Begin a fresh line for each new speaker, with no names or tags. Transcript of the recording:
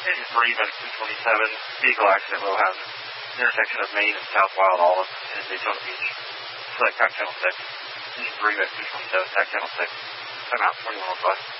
Engine 3, medic 227, vehicle accident, low hazard. Intersection of Main and South Wild Olive in Daytona Beach. Select TAC Channel 6. Engine 3, medic 227, TAC Channel 6. Time out 2105.